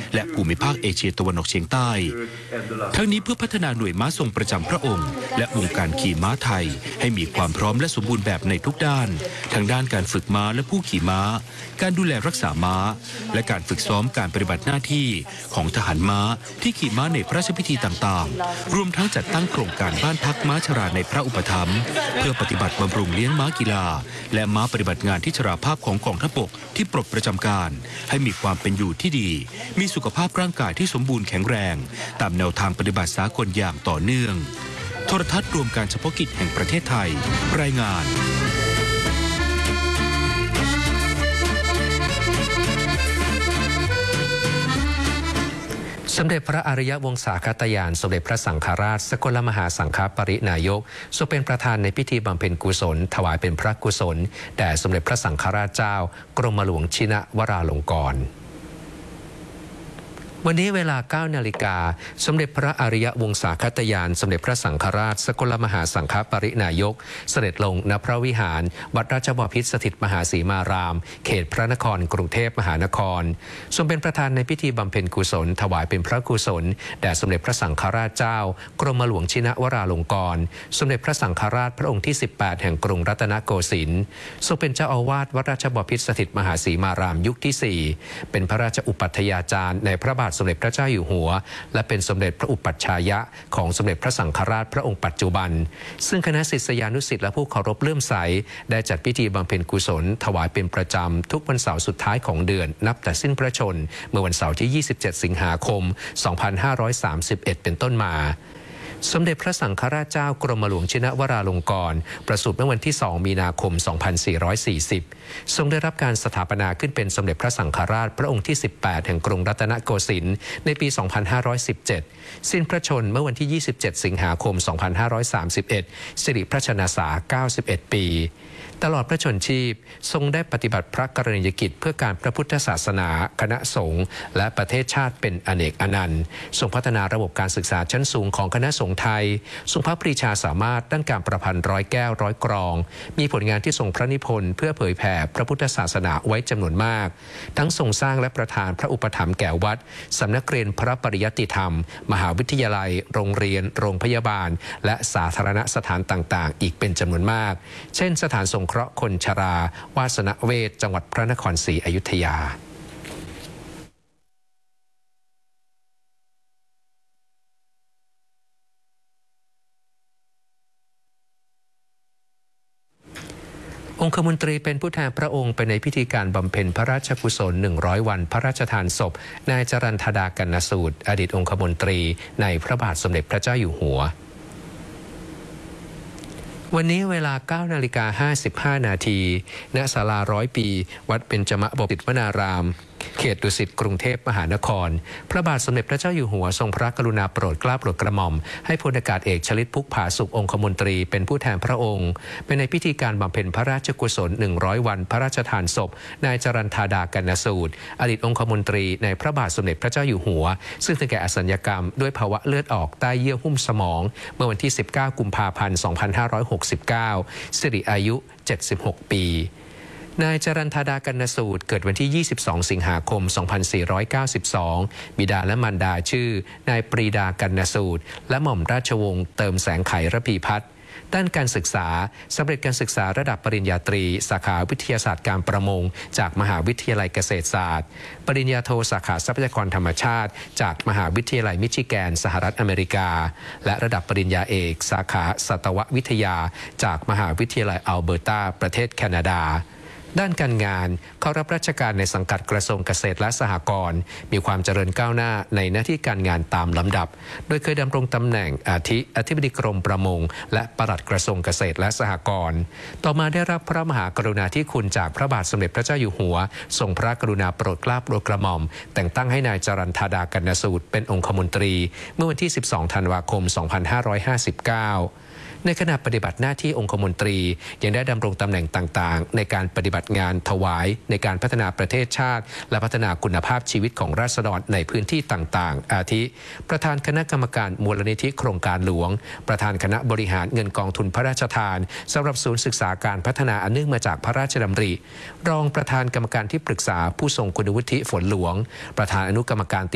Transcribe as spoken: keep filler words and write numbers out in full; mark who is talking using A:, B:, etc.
A: และภูมิภาคเอเชียตะวันออกเฉียงใต้ทั้งนี้เพื่อพัฒนาหน่วยม้าทรงประจำพระองค์และวงการขี่ม้าไทยให้มีความพร้อมและสมบูรณ์แบบในทุกด้านทั้งด้านการฝึกม้าและผู้ขี่ม้าการดูแลรักษาม้าและการฝึกซ้อมการปฏิบัติหน้าที่ของทหารม้าที่ขี่ม้าในพระราชพิธีต่างๆรวมทั้งจัดตั้งโครงการบ้านพักม้าชราในพระอุปถัมภ์เพื่อปฏิบัติบำรุงเลี้ยงม้ากีฬาและม้าปฏิบัติงานที่ชราภาพของกองทัพบกที่ปลดประจำการให้มีความเป็นอยู่ที่ดีมีสุขภาพร่างกายที่สมบูรณ์แข็งแรงตามแนวทางปฏิบัติสากลอย่างต่อเนื่องโทรทัศน์รวมการเฉพาะกิจแห่งประเทศไทยรายงาน
B: สมเด็จพระอริยวงศาคตยานสมเด็จพระสังฆราชสกลมหาสังฆปรินายกทรงเป็นประธานในพิธีบำเพ็ญกุศลถวายเป็นพระกุศลแด่สมเด็จพระสังฆราชเจ้ากรมหลวงชินวราลงกรณ์วันนี้เวลา เก้านาฬิกาสมเด็จพระอริยวงศาคตยานสมเด็จพระสังฆราชสกลมหาสังฆปรินายกเสด็จลงณพระวิหารวัดราชบพิตรสถิตมหาสีมารามเขตพระนครกรุงเทพมหานครทรงเป็นประธานในพิธีบำเพ็ญกุศลถวายเป็นพระกุศลแด่สมเด็จพระสังฆราชเจ้ากรมหลวงชินวราลงกรณ์สมเด็จพระสังฆราชพระองค์ที่สิบแปดแห่งกรุงรัตนโกสินทร์ทรงเป็นเจ้าอาวาสวัดราชบพิตรสถิตมหาสีมารามยุคที่สี่เป็นพระราชอุปัฏฐาจารย์ในพระบาทสมเด็จพระเจ้าอยู่หัวและเป็นสมเด็จพระอุปัชฌายะของสมเด็จพระสังฆราชพระองค์ปัจจุบันซึ่งคณะศิษยานุศิษย์และผู้เคารพเลื่อมใสได้จัดพิธีบำเพ็ญกุศลถวายเป็นประจำทุกวันเสาร์สุดท้ายของเดือนนับแต่สิ้นพระชนม์เมื่อวันเสาร์ที่ยี่สิบเจ็ดสิงหาคมสองพันห้าร้อยสามสิบเอ็ดเป็นต้นมาสมเด็จพระสังฆราชเจ้ากรมหลวงชินวราลงกรณ์ประสูติเมื่อวันที่สองมีนาคมสองพันสี่ร้อยสี่สิบทรงได้รับการสถาปนาขึ้นเป็นสมเด็จพระสังฆราชพระองค์ที่สิบแปดแห่งกรุงรัตนโกสินทร์ในปีสองพันห้าร้อยสิบเจ็ดสิ้นพระชนม์เมื่อวันที่ยี่สิบเจ็ดสิงหาคมสองพันห้าร้อยสามสิบเอ็ดสิริพระชนสาเก้าสิบเอ็ดปีตลอดพระชนชีพทรงได้ปฏิบัติพระกรณียกิจเพื่อการพระพุทธศาสนาคณะสงฆ์และประเทศชาติเป็นอเนกอนันต์ทรงพัฒนาระบบการศึกษาชั้นสูงของคณะสงฆ์ไทยทรงพระปรีชาสามารถด้านการประพันธ์ร้อยแก้วร้อยกรองมีผลงานที่ทรงพระนิพนธ์เพื่อเผยแผ่พระพุทธศาสนาไว้จำนวนมากทั้งทรงสร้างและประทานพระอุปถัมภ์แก่วัดสำนักเรียนพระปริยัติธรรมมหาวิทยาลัยโรงเรียนโรงพยาบาลและสาธารณสถานต่างๆอีกเป็นจำนวนมากเช่นสถานสงเคราะห์คนชราวาสนเวชจังหวัดพระนครศรีอยุธยาองคมนตรีเป็นผู้แทนพระองค์ไปในพิธีการบำเพ็ญพระราชกุศลหนึ่งร้อยวันพระราชทานศพนายจรัญธดากนสูตรอดีตองคมนตรีในพระบาทสมเด็จพระเจ้าอยู่หัววันนี้เวลา เก้านาฬิกาห้าสิบห้านาทีณศาลาร้อยปีวัดเบญจมบพิตรวนารามเขตดุสิตกรุงเทพมหานครพระบาทสมเด็จพระเจ้าอยู่หัวทรงพระกรุณาโปรดเกล้าโปรดกระหม่อมให้พลอากาศเอกชลิตพุกผาสุของคมนตรีเป็นผู้แทนพระองค์เป็นในพิธีการบำเพ็ญพระราชกุศลหนึ่งร้อยวันพระราชทานศพนายจรัญธดากนสูตรอดีตองคมนตรีในพระบาทสมเด็จพระเจ้าอยู่หัวซึ่งถึงแก่อสัญญกรรมด้วยภาวะเลือดออกใต้เยื่อหุ้มสมองเมื่อวันที่สิบเก้ากุมภาพันธ์สองพันห้าร้อยหกสิบเก้าสิริอายุเจ็ดสิบหกปีนายจรัญธดากนสูตรเกิดวันที่ยี่สิบสองสิงหาคมสองพันสี่ร้อยเก้าสิบสองบิดาและมารดาชื่อนายปรีดากนสูตรและหม่อมราชวงศ์เติมแสงไขระพีพัฒน์ด้านการศึกษาสำเร็จการศึกษาระดับปริญญาตรีสาขาวิทยาศาสตร์การประมงจากมหาวิทยาลัยเกษตรศาสตร์ปริญญาโทสาขาทรัพยากรธรรมชาติจากมหาวิทยาลัยมิชิแกนสหรัฐอเมริกาและระดับปริญญาเอกสาขาสัตววิทยาจากมหาวิทยาลัยอัลเบอร์ตาประเทศแคนาดาด้านการงานเข้ารับราชการในสังกัดกระทรวงเกษตรและสหกรณ์มีความเจริญก้าวหน้าในหน้าที่การงานตามลำดับโดยเคยดำรงตำแหน่งอาทิอธิบดีกรมประมงและปลัดกระทรวงเกษตรและสหกรณ์ต่อมาได้รับพระมหากรุณาธิคุณจากพระบาทสมเด็จพระเจ้าอยู่หัวทรงพระกรุณาโปรดเกล้าโปรดกระหม่อมแต่งตั้งให้นายจรัญธดากนสูตรเป็นองคมนตรีเมื่อวันที่สิบสองธันวาคมสองพันห้าร้อยห้าสิบเก้าในขณะปฏิบัติหน้าที่องคมนตรียังได้ดำรงตำแหน่งต่างๆในการปฏิบัติงานถวายในการพัฒนาประเทศชาติและพัฒนาคุณภาพชีวิตของราษฎรในพื้นที่ต่างๆอาทิประธานคณะกรรมการมูลนิธิโครงการหลวงประธานคณะบริหารเงินกองทุนพระราชทานสำหรับศูนย์ศึกษาการพัฒนาอันเนื่องมาจากพระราชดำริรองประธานกรรมการที่ปรึกษาผู้ทรงคุณวุฒิฝนหลวงประธานอนุกรรมการ